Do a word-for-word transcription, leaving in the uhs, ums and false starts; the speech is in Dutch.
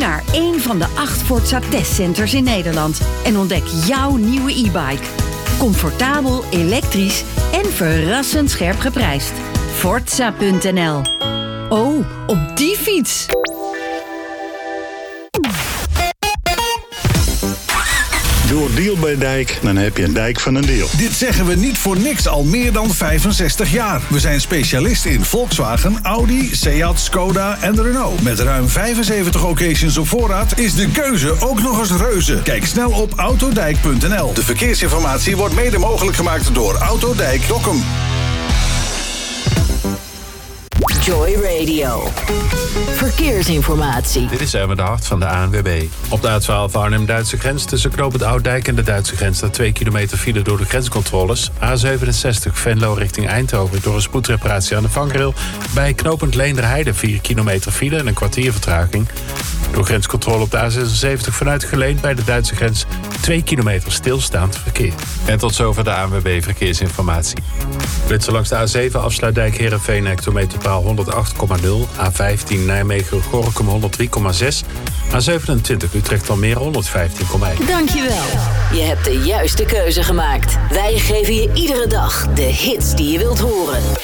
naar één van de acht Forza testcenters in Nederland en ontdek jouw nieuwe e-bike. Comfortabel, elektrisch en verrassend scherp geprijsd. Forza punt n l. Oh, op die fiets! Door Deal bij Dijk, dan heb je een dijk van een deal. Dit zeggen we niet voor niks al meer dan vijfenzestig jaar. We zijn specialist in Volkswagen, Audi, Seat, Skoda en Renault. Met ruim vijfenzeventig occasions op voorraad is de keuze ook nog eens reuze. Kijk snel op autodijk punt n l. De verkeersinformatie wordt mede mogelijk gemaakt door Autodijk Dokkum. Joy Radio. Verkeersinformatie. Dit is Erwin de Hart van de A N W B. Op de A twaalf Arnhem-Duitse grens tussen knooppunt Ouddijk en de Duitse grens staat twee kilometer file door de grenscontroles. A zevenenzestig Venlo richting Eindhoven door een spoedreparatie aan de vangrail. Bij knooppunt Leenderheide vier kilometer file en een kwartier vertraging. Door grenscontrole op de A zesenzeventig vanuit Geleen bij de Duitse grens twee kilometer stilstaand verkeer. En tot zover de A N W B Verkeersinformatie. Flitsen langs de A zeven Afsluitdijk Heerenveen hectometerpaal honderdacht komma nul. A vijftien Nijmegen-Gorinchem honderdrie komma zes. A zevenentwintig Utrecht-Almere honderdvijftien komma één. Dankjewel. Je hebt de juiste keuze gemaakt. Wij geven je iedere dag de hits die je wilt horen.